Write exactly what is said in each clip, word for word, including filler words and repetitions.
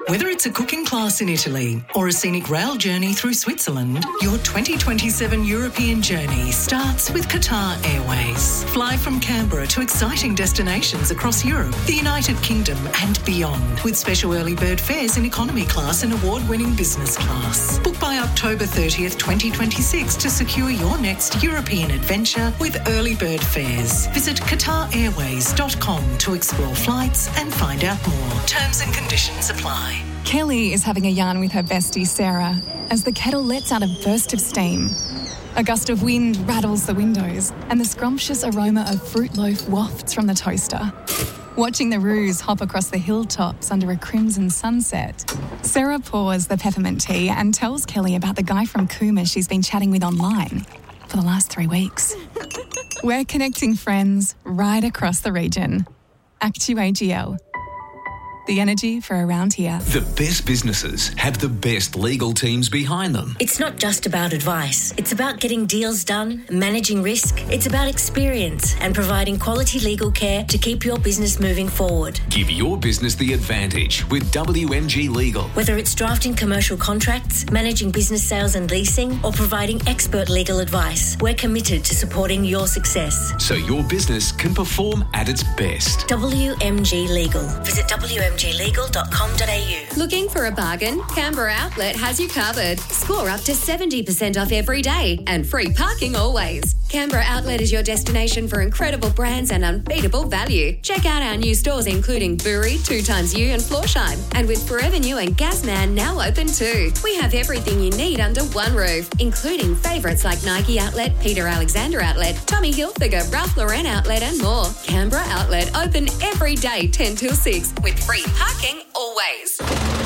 Whether it's a cooking class in Italy or a scenic rail journey through Switzerland, your twenty twenty-seven European journey starts with Qatar Airways. Fly from Canberra to exciting destinations across Europe, the United Kingdom and beyond, with special early bird fares in economy class and award-winning business class. Book by October thirtieth, twenty twenty-six to secure your next European adventure with early bird fares. Visit qatar airways dot com to explore flights and find out more. Terms and conditions apply. Kelly is having a yarn with her bestie Sarah as the kettle lets out a burst of steam. A gust of wind rattles the windows and the scrumptious aroma of fruit loaf wafts from the toaster. Watching the roos hop across the hilltops under a crimson sunset, Sarah pours the peppermint tea and tells Kelly about the guy from Cooma she's been chatting with online for the last three weeks. We're connecting friends right across the region. Actu A G L. The energy for around here. The best businesses have the best legal teams behind them. It's not just about advice. It's about getting deals done, managing risk. It's about experience and providing quality legal care to keep your business moving forward. Give your business the advantage with W M G Legal. Whether it's drafting commercial contracts, managing business sales and leasing, or providing expert legal advice, we're committed to supporting your success. So your business can perform at its best. W M G Legal. Visit w m g legal dot com dot a u. Looking for a bargain? Canberra Outlet has you covered. Score up to seventy percent off every day and free parking always. Canberra Outlet is your destination for incredible brands and unbeatable value. Check out our new stores including Bury, Two Times You and Florsheim. And with Forever New and Gasman now open too. We have everything you need under one roof, including favourites like Nike Outlet, Peter Alexander Outlet, Tommy Hilfiger, Ralph Lauren Outlet and more. Canberra Outlet open every day ten till six with free parking always.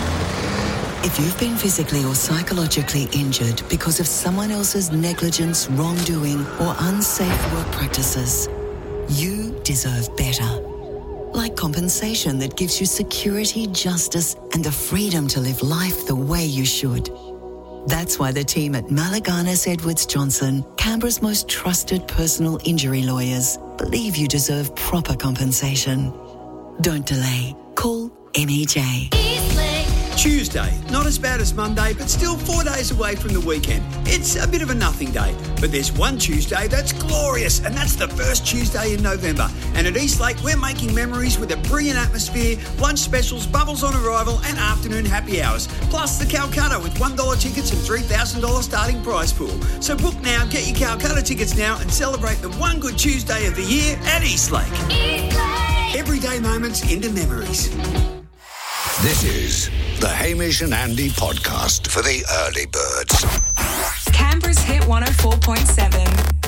If you've been physically or psychologically injured because of someone else's negligence, wrongdoing, or unsafe work practices, you deserve better. Like compensation that gives you security, justice, and the freedom to live life the way you should. That's why the team at Malaganas Edwards Johnson, Canberra's most trusted personal injury lawyers, believe you deserve proper compensation. Don't delay. Call M E J. Tuesday, not as bad as Monday, but still four days away from the weekend. It's a bit of a nothing day, but there's one Tuesday that's glorious, and that's the first Tuesday in November. And at Eastlake, we're making memories with a brilliant atmosphere, lunch specials, bubbles on arrival, and afternoon happy hours. Plus the Calcutta with one dollar tickets and three thousand dollars starting prize pool. So book now, get your Calcutta tickets now, and celebrate the one good Tuesday of the year at Eastlake. Eastlake! Everyday moments into memories. This is the Hamish and Andy podcast for the early birds. Canberra's Hit one oh four point seven.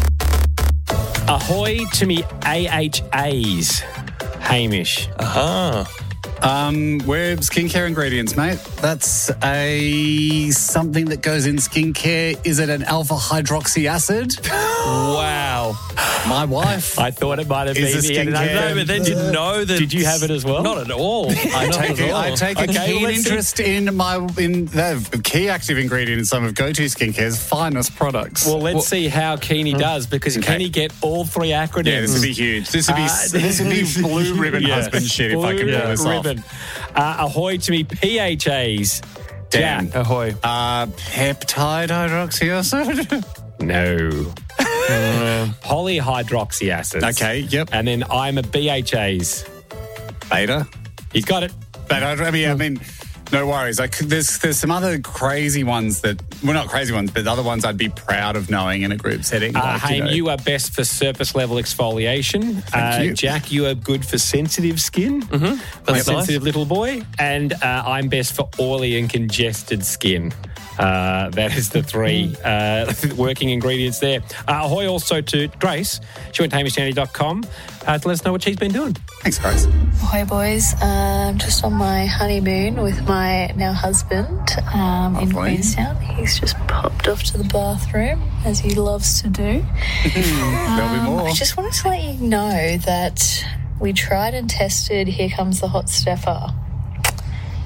Ahoy to me A H As, Hamish. Aha. Um, we're skincare ingredients, mate. That's a something that goes in skincare. Is it an alpha hydroxy acid? Wow. My wife. I thought it might have is been a the skincare. No, but then Didn't you know that. Did you have it as well? Not at all. I Not take at a, all. I take a Okay, keen well, let's interest see. in my in the key active ingredient in some of Go To Skincare's finest products. Well, let's see how keen he does, because Okay. can he get all three acronyms? Yeah, this would be huge. This would be Uh, this would be blue ribbon Yeah. husband shit if I could Blue pull this off. ribbon. Uh, ahoy to me P H As. Dan. Jack, ahoy. Uh, peptide hydroxy acid. No. uh, polyhydroxy acids. Okay, yep. And then I'm a B H As. Beta. He's got it. But I mean, I mean, no worries. I could, there's there's some other crazy ones that, well, not crazy ones, but other ones I'd be proud of knowing in a group setting. Uh, like, hey, you know. you are best for surface level exfoliation. Thank uh, you. Jack, you are good for sensitive skin. Mm-hmm. For That's sensitive nice. little boy. And uh, I'm best for oily and congested skin. Uh, that is the three uh, working ingredients there. Uh, ahoy also to Grace. She went to hamish andy dot com uh, to let us know what she's been doing. Thanks, Grace. Ahoy, boys. I'm just on my honeymoon with my now husband um, in Lovely. Queenstown. He's just popped off to the bathroom, as he loves to do. There'll be more. I just wanted to let you know that we tried and tested Here Comes the Hot Stepper.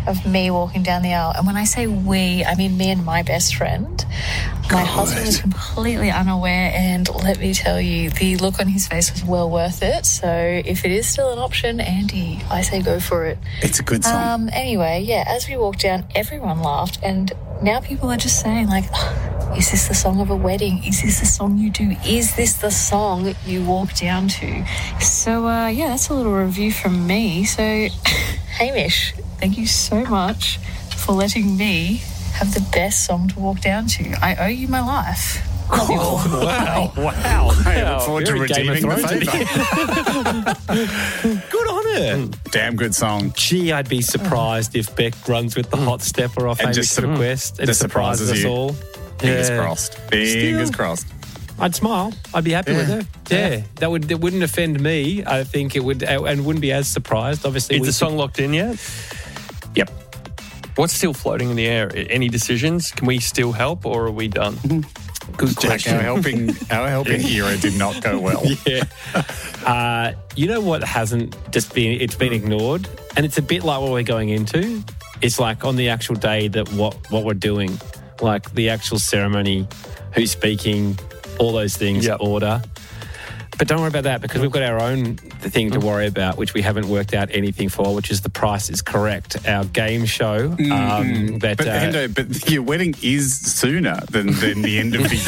of me walking down the aisle. And when I say we, I mean me and my best friend. My God. husband was completely unaware, and let me tell you, the look on his face was well worth it. So if it is still an option, Andy, I say go for it. It's a good song. Um, anyway, yeah, as we walked down, everyone laughed, and now people are just saying, like, oh, is this the song of a wedding? Is this the song you do? Is this the song you walk down to? So, uh, yeah, that's a little review from me. So, Hamish, thank you so much for letting me have the best song to walk down to. I owe you my life. Love you all. Wow, wow. I look forward to Very Game of redeeming the Thrones. favour. Good on her. Damn good song. Gee, I'd be surprised if Beck runs with the hot stepper off And Hamish's just sur- request. It just surprises us surprises you. all. Fingers Yeah. crossed. Fingers Still. crossed. I'd smile. I'd be happy Yeah. with her. Yeah, Yeah. that would that wouldn't offend me. I think it would, and wouldn't be as surprised. Obviously, Is we the song locked in yet? Yep. What's still floating in the air? Any decisions? Can we still help, or are we done? Good Jack, question. our helping, our helping era did not go well. Yeah. Uh, you know what hasn't just been, it's been ignored. And it's a bit like what we're going into. It's like on the actual day that what, what we're doing, like the actual ceremony, who's speaking, all those things, Yep. order. But don't worry about that because we've got our own thing to worry about, which we haven't worked out anything for, which is The Price is Correct, our game show. Um, Mm. that, but, uh, Hendo, but your wedding is sooner than, than the end of the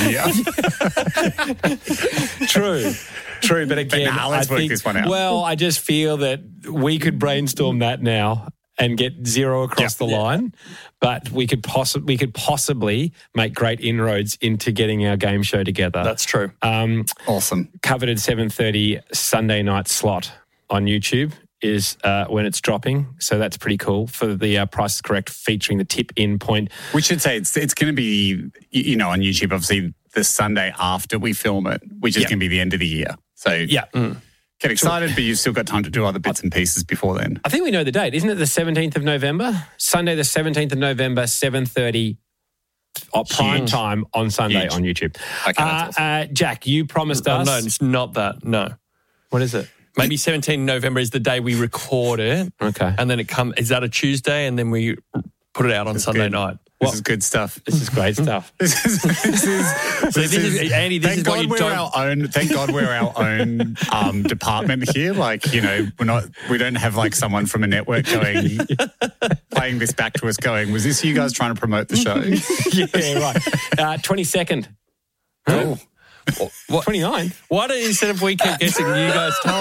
year. True. True, but again, But nah, let's I work think, this one out. Well, I just feel that we could brainstorm that now and get zero across Yeah. the line, but we could possibly we could possibly make great inroads into getting our game show together. That's true. Um, awesome. Coveted seven thirty Sunday night slot on YouTube is uh, when it's dropping, so that's pretty cool for the uh, Price is Correct featuring the tip in point. We should say it's it's going to be, you know, on YouTube, obviously, the Sunday after we film it, which is Yeah. going to be the end of the year. So Yeah. Mm. get excited, but you've still got time to do other bits and pieces before then. I think we know the date. Isn't it the seventeenth of November? Sunday the seventeenth of November, seven thirty prime Huge. time on Sunday Huge. on YouTube. Okay, that's uh, awesome. uh, Jack, you promised Oh, us... no, it's not that. No. What is it? Maybe seventeenth November is the day we record it. Okay. And then it come. Is that a Tuesday? And then we put it out on That's Sunday good. night. This is good stuff. This is great stuff. This is, this is, So this this is- is- Andy, this thank is what God you we're don't- our own. Thank God we're our own um, department here. Like, you know, we're not. We don't have like someone from a network going, playing this back to us, going, "Was this you guys trying to promote the show?" Yeah, right. Uh, twenty-second. Oh, What? twenty-ninth. Why don't instead of we keep guessing, you guys tell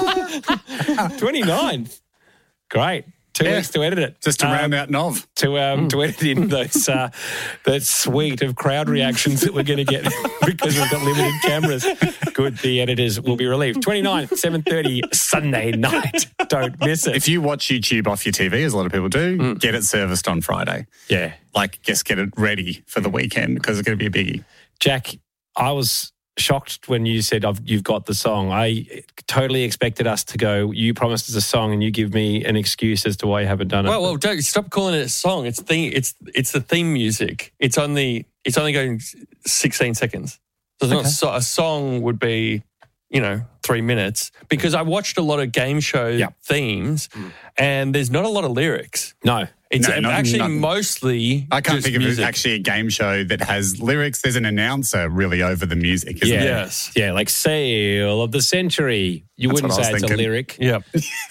us? twenty-ninth. Great. Two Yeah. weeks to edit it. just to Um, round out Nov. to um, to edit in those uh, that suite of crowd reactions that we're going to get because we've got limited cameras. Good, the editors will be relieved. twenty-ninth, seven thirty Sunday night. Don't miss it. If you watch YouTube off your T V, as a lot of people do, get it serviced on Friday. Yeah. Like, just get it ready for the weekend because it's going to be a biggie. Jack, I was shocked when you said I've, you've got the song. I totally expected us to go, you promised us a song and you give me an excuse as to why you haven't done it. Well, well, don't stop calling it a song. It's the it's it's the theme music. It's only it's only going sixteen seconds. So it's not Okay. so, a song would be, you know, three minutes because I watched a lot of game show Yeah. themes, and there's not a lot of lyrics. No. It's No, not- actually not- mostly. I can't just think of music. it actually a game show that has lyrics. There's an announcer really over the music, isn't Yeah. there? Yes. Yeah, like Sale of the Century. You That's wouldn't what I say was it's a thinking. lyric. Yep.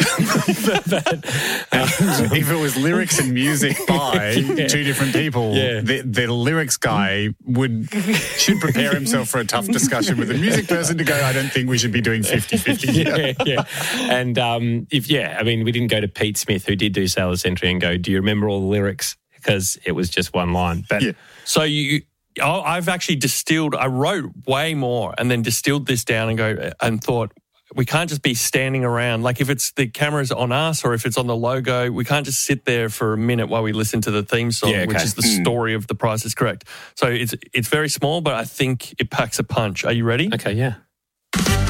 If it was lyrics and music by Yeah. two different people, Yeah. the, the lyrics guy would should prepare himself for a tough discussion with the music person to go, I don't think we should be doing fifty-fifty here. yeah, yeah. And um, if, yeah, I mean, we didn't go to Pete Smith, who did do Sale of the Century, and go, do you remember all the lyrics? Because it was just one line. But Yeah. So you, I- I've actually distilled. I wrote way more and then distilled this down and go and thought we can't just be standing around. Like if it's the cameras on us or if it's on the logo, we can't just sit there for a minute while we listen to the theme song, Yeah, okay. which is the Mm. story of The Price is Correct. So it's it's very small, but I think it packs a punch. Are you ready? okay, yeah.